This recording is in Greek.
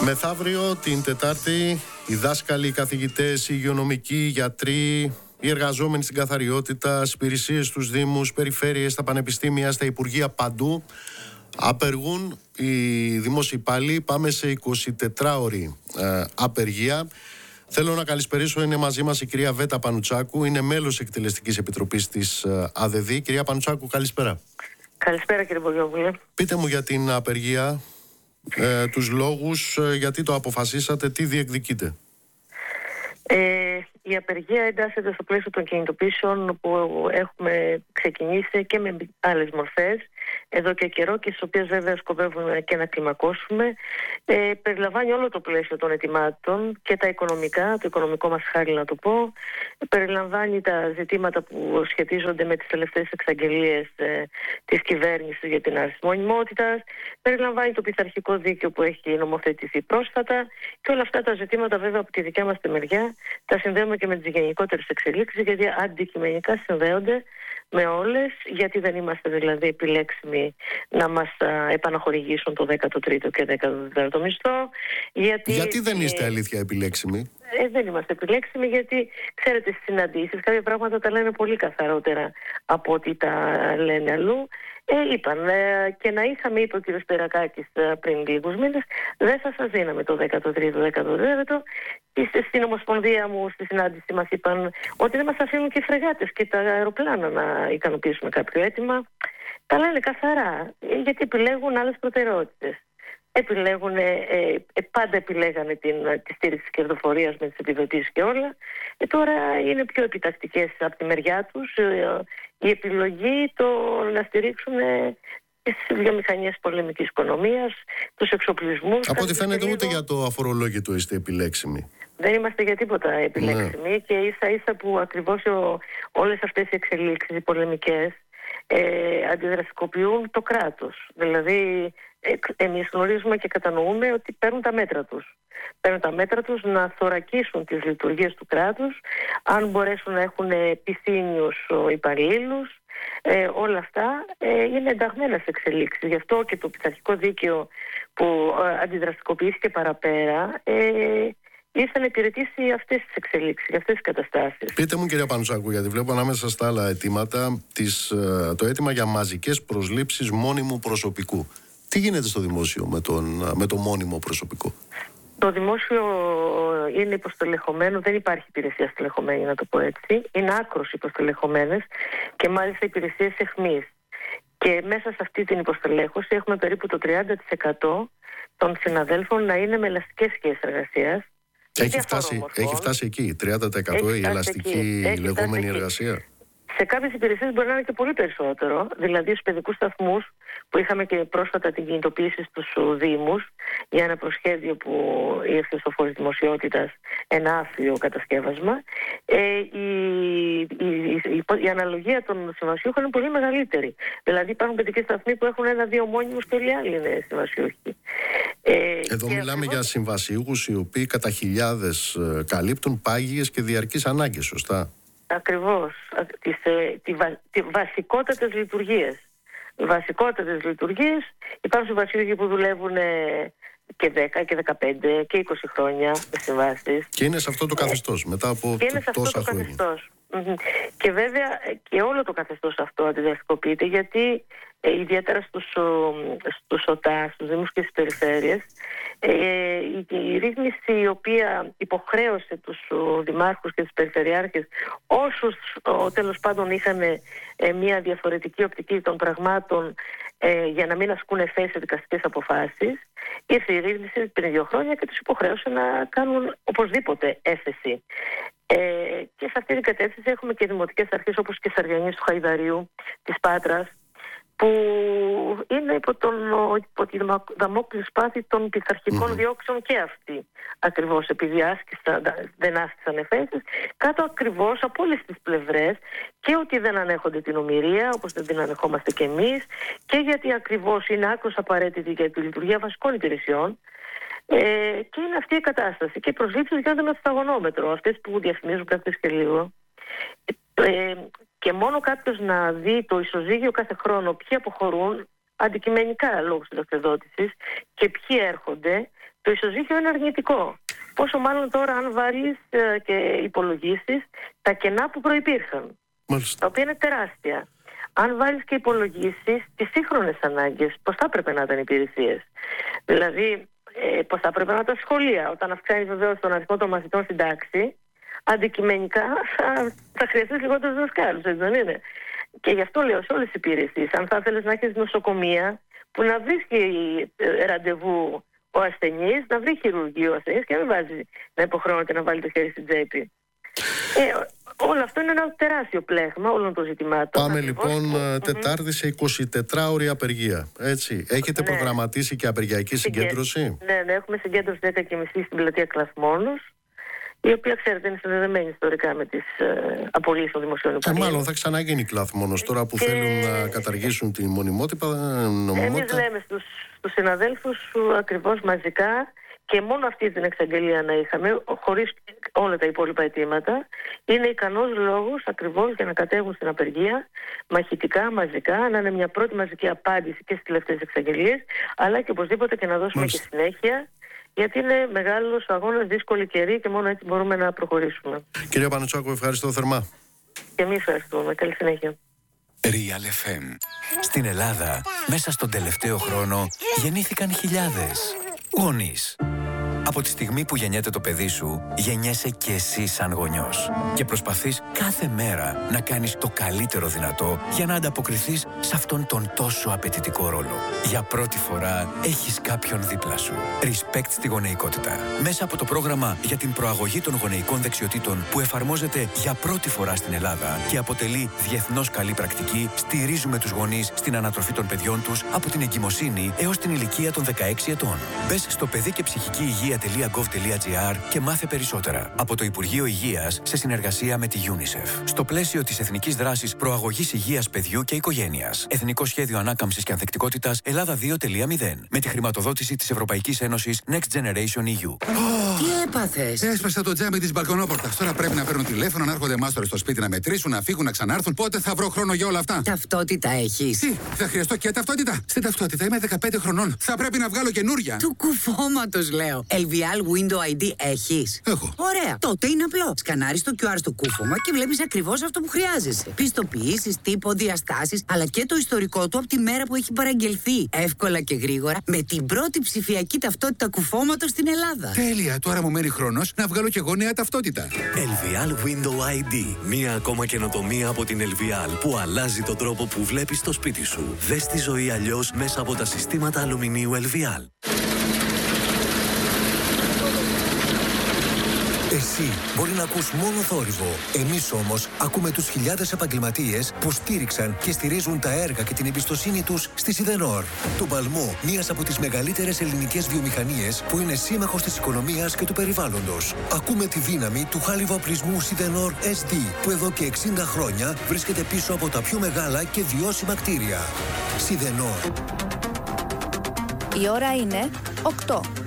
Μεθαύριο την Τετάρτη οι δάσκαλοι, οι καθηγητές, οι υγειονομικοί, οι γιατροί, οι εργαζόμενοι στην καθαριότητα, στις υπηρεσίες στους δήμους, περιφέρειες, στα πανεπιστήμια, στα υπουργεία, παντού απεργούν οι δημόσιοι υπάλληλοι. Πάμε σε 24ωρη απεργία. Θέλω να καλησπερίσω, είναι μαζί μας η κυρία Βέτα Πανουτσάκου, είναι μέλος εκτελεστικής επιτροπής της ΑΔΔ. Κυρία Πανουτσάκου, καλησπέρα. Καλησπέρα κύριε Μπογιόπουλε. Πείτε μου για την απεργία, τους λόγους, γιατί το αποφασίσατε, τι διεκδικείτε. Η απεργία εντάσσεται στο πλαίσιο των κινητοποιήσεων που έχουμε ξεκινήσει και με άλλες μορφές εδώ και καιρό και στις οποίες βέβαια σκοπεύουμε και να κλιμακώσουμε. Περιλαμβάνει όλο το πλαίσιο των αιτημάτων και τα οικονομικά, το οικονομικό μας χάρη να το πω. Περιλαμβάνει τα ζητήματα που σχετίζονται με τις τελευταίες εξαγγελίες της κυβέρνησης για την άρση μονιμότητας. Περιλαμβάνει το πειθαρχικό δίκαιο που έχει νομοθετηθεί πρόσφατα και όλα αυτά τα ζητήματα βέβαια από τη δικιά μας τη μεριά τα συνδέουμε και με τις γενικότερες εξελίξεις, γιατί αντικειμενικά συνδέονται με όλες, γιατί δεν είμαστε δηλαδή επιλέξιμοι να μας επαναχορηγήσουν το 13ο και 14ο μισθό. Γιατί δεν είστε αλήθεια επιλέξιμοι? Δεν είμαστε επιλέξιμοι γιατί, ξέρετε, στις συναντήσεις κάποια πράγματα τα λένε πολύ καθαρότερα από ό,τι τα λένε αλλού. Είπαν και να είχαμε, είπε ο κ. Σπερακάκης πριν λίγους μήνες, δεν θα σας δίναμε το 13ο, 14ο. Στην Ομοσπονδία μου, στη συνάντηση μας είπαν ότι δεν μας αφήνουν και οι φρεγάτες και τα αεροπλάνα να ικανοποιήσουμε κάποιο αίτημα. Τα λένε καθαρά, γιατί επιλέγουν άλλες προτεραιότητες. Πάντα επιλέγανε τη στήριξη της κερδοφορίας με τις επιδοτήσεις και όλα. Τώρα είναι πιο επιτακτικές από τη μεριά τους η επιλογή το να στηρίξουν τις βιομηχανίες πολεμικής οικονομίας, τους εξοπλισμούς. Από ό,τι φαίνεται ούτε για το αφορολόγητο είστε επιλέξιμοι. Δεν είμαστε για τίποτα επιλέξιμοι και ίσα ίσα που ακριβώς όλες αυτές οι εξελίξεις, οι πολεμικές, αντιδραστικοποιούν το κράτος. Δηλαδή εμείς γνωρίζουμε και κατανοούμε ότι παίρνουν τα μέτρα τους. Παίρνουν τα μέτρα τους να θωρακίσουν τις λειτουργίες του κράτους, αν μπορέσουν να έχουν πυθύνιους υπαλλήλους. Όλα αυτά είναι ενταγμένα σε εξελίξεις. Γι' αυτό και το πειθαρχικό δίκαιο που αντιδραστικοποιήθηκε παραπέρα ήρθε να υπηρετήσει αυτές τις εξελίξεις, αυτές τις καταστάσεις. Πείτε μου, κυρία Πανουτσάκου, γιατί βλέπω ανάμεσα στα άλλα αιτήματα το αίτημα για μαζικές προσλήψεις μόνιμου προσωπικού. Τι γίνεται στο δημόσιο με το μόνιμο προσωπικό? Το δημόσιο είναι υποστελεχωμένο, δεν υπάρχει υπηρεσία στελεχωμένη, να το πω έτσι. Είναι άκρως υποστελεχωμένες και μάλιστα υπηρεσίες αιχμής. Και μέσα σε αυτή την υποστελέχωση έχουμε περίπου το 30% των συναδέλφων να είναι με ελαστικές σχέσεις εργασίας. Έχει φτάσει εκεί, 30% η ελαστική λεγόμενη εργασία. Σε κάποιες υπηρεσίες μπορεί να είναι και πολύ περισσότερο. Δηλαδή στους παιδικούς σταθμούς που είχαμε και πρόσφατα την κινητοποίηση στους Δήμους για ένα προσχέδιο που ήρθε στο Φως Δημοσιότητας, ένα άφριο κατασκεύασμα, η αναλογία των συμβασιούχων είναι πολύ μεγαλύτερη. Δηλαδή υπάρχουν παιδικοί σταθμοί που έχουν 1-2 μόνιμους και όλοι οι άλλοι είναι συμβασιούχοι. Εδώ μιλάμε για συμβασιούχους οι οποίοι κατά χιλιάδες καλύπτουν πάγιες και διαρκείς ανάγκες, σωστά? Ακριβώς. Βασικότατες λειτουργίες. Βασικότατες λειτουργίες. Υπάρχουν συμβασιούχοι που δουλεύουν και 10 και 15 και 20 χρόνια με συμβάσεις. Και είναι σε αυτό το καθεστώς μετά από τόσα χρόνια. Και βέβαια και όλο το καθεστώς αυτό αντιδραστικοποιείται, γιατί ιδιαίτερα στους ΟΤΑ, στους Δήμους και στις περιφέρειες, η ρύθμιση η οποία υποχρέωσε τους δημάρχους και τις περιφερειάρχες, όσους τέλος πάντων είχαν μια διαφορετική οπτική των πραγμάτων για να μην ασκούν εφέσεις σε δικαστικές αποφάσεις, ήρθε η ρύθμιση πριν 2 χρόνια και τους υποχρέωσε να κάνουν οπωσδήποτε έφεση. Και σε αυτή την κατεύθυνση έχουμε και δημοτικές αρχές όπως και Σαριανής του Χαϊδαρίου, της Πάτρας, που είναι υπό τη δαμόκλειο σπάθη των πειθαρχικών διώξεων και αυτοί. Ακριβώς επειδή δεν άσκησαν εφέσεις, κάτω ακριβώς από όλες τις πλευρές, και ότι δεν ανέχονται την ομηρία όπως δεν την ανεχόμαστε κι εμείς, και γιατί ακριβώς είναι άκρως απαραίτητη για τη λειτουργία βασικών υπηρεσιών. Και είναι αυτή η κατάσταση. Και οι προσλήψεις γίνονται με το σταγονόμετρο, αυτές που διαφημίζουν κάθε και λίγο. Και μόνο κάποιος να δει το ισοζύγιο κάθε χρόνο, ποιοι αποχωρούν αντικειμενικά λόγω συνταξιοδότησης και ποιοι έρχονται, το ισοζύγιο είναι αρνητικό. Πόσο μάλλον τώρα αν βάλεις και υπολογίσεις τα κενά που προϋπήρχαν, τα οποία είναι τεράστια. Αν βάλεις και υπολογίσεις τις σύγχρονες ανάγκες, πώς θα έπρεπε να ήταν οι υπηρεσίες. Δηλαδή, πώς θα έπρεπε να ήταν τα σχολεία. Όταν αυξάνεις βεβαίως τον αριθμό των μαθητών στην τάξη, αντικειμενικά θα χρειαστείς λιγότερους δασκάλους, έτσι δεν είναι? Και γι' αυτό λέω σε όλες τις υπηρεσίες, αν θα ήθελες να έχεις νοσοκομεία που να βρίσκει ραντεβού ο ασθενής, να βρει χειρουργείο ο ασθενής και να μην βάζει, να υποχρεώνεται να βάλει το χέρι στην τσέπη. Όλο αυτό είναι ένα τεράστιο πλέγμα όλων των ζητημάτων. Πάμε λοιπόν Τετάρτη σε 24ωρη απεργία. Έτσι. Έχετε προγραμματίσει και απεργιακή συγκέντρωση? Ναι, έχουμε συγκέντρωση 10:30 στην πλατεία Κλαθμόνος, η οποία, ξέρετε, είναι συνδεδεμένη ιστορικά με τις απολύσεις των δημοσίων υπαλλήλων. Μάλλον θα ξαναγίνει Κλαθμόνος τώρα που θέλουν να καταργήσουν τη νομιμότητα. Εμείς λέμε στους συναδέλφους ακριβώς μαζικά, και μόνο αυτή την εξαγγελία να είχαμε, χωρίς όλα τα υπόλοιπα αιτήματα, είναι ικανός λόγος ακριβώς για να κατέβουν στην απεργία μαχητικά, μαζικά, να είναι μια πρώτη μαζική απάντηση και στις τελευταίες εξαγγελίες, αλλά και οπωσδήποτε και να δώσουμε και συνέχεια, γιατί είναι μεγάλος αγώνας, δύσκολη καιρή και μόνο έτσι μπορούμε να προχωρήσουμε. Κυρία Πανουτσάκου, ευχαριστώ θερμά. Και εμείς ευχαριστούμε. Καλή συνέχεια. Real FM. Στην Ελλάδα, μέσα στον τελευταίο χρόνο, γεννήθηκαν χιλιάδες γονείς. Από τη στιγμή που γεννιέται το παιδί σου, γεννιέσαι και εσύ σαν γονιός. Και προσπαθείς κάθε μέρα να κάνεις το καλύτερο δυνατό για να ανταποκριθείς σε αυτόν τον τόσο απαιτητικό ρόλο. Για πρώτη φορά έχεις κάποιον δίπλα σου. Respect στη γονεϊκότητα. Μέσα από το πρόγραμμα για την προαγωγή των γονεϊκών δεξιοτήτων που εφαρμόζεται για πρώτη φορά στην Ελλάδα και αποτελεί διεθνώς καλή πρακτική, στηρίζουμε τους γονείς στην ανατροφή των παιδιών τους από την εγκυμοσύνη έως την ηλικία των 16 ετών. Μπες στο παιδί και ψυχική υγεία.gov.gr και μάθε περισσότερα. Από το Υπουργείο Υγείας σε συνεργασία με τη UNICEF. Στο πλαίσιο της Εθνικής Δράσης Προαγωγής Υγείας Παιδιού και Οικογένειας. Εθνικό Σχέδιο Ανάκαμψης και Ανθεκτικότητας Ελλάδα 2.0. Με τη χρηματοδότηση της Ευρωπαϊκής Ένωσης Next Generation EU. Τι έπαθες? Έσπασα το τζάμι της μπαλκονόπορτας. Τώρα πρέπει να παίρνουν τηλέφωνο, να έρχονται μάστορες στο σπίτι να μετρήσουν, να φύγουν, να ξανάρθουν. Πότε θα βρω χρόνο για όλα αυτά? Ταυτότητα έχεις? Τι, θα χρειαστώ και ταυτότητα? Στην ταυτότητα είμαι 15 χρονών. Θα πρέπει να βγάλω καινούρια. Του κουφώματος λέω. LVL Window ID έχεις? Έχω. Ωραία. Τότε είναι απλό. Σκανάρεις το QR στο κούφωμα και βλέπεις ακριβώς αυτό που χρειάζεσαι. Πιστοποιήσεις, τύπο, διαστάσεις, αλλά και το ιστορικό του από τη μέρα που έχει παραγγελθεί. Εύκολα και γρήγορα με την πρώτη ψηφιακή ταυτότητα κουφώματος στην Ελλάδα. Τέλεια. Τώρα μου μένει χρόνος να βγάλω και εγώ νέα ταυτότητα. LVL Window ID. Μία ακόμα καινοτομία από την LVL που αλλάζει τον τρόπο που βλέπεις το σπίτι σου. Δες τη ζωή αλλιώς μέσα από τα συστήματα αλουμινίου LVL. Εσύ μπορεί να ακούς μόνο θόρυβο. Εμείς όμως ακούμε τους χιλιάδες επαγγελματίες που στήριξαν και στηρίζουν τα έργα και την εμπιστοσύνη τους στη Σιδενόρ. Τον παλμό μιας από τις μεγαλύτερες ελληνικές βιομηχανίες που είναι σύμμαχος της οικονομίας και του περιβάλλοντος. Ακούμε τη δύναμη του χάλιβου οπλισμού Σιδενόρ SD που εδώ και 60 χρόνια βρίσκεται πίσω από τα πιο μεγάλα και βιώσιμα κτίρια. Σιδενόρ. Η ώρα είναι 8.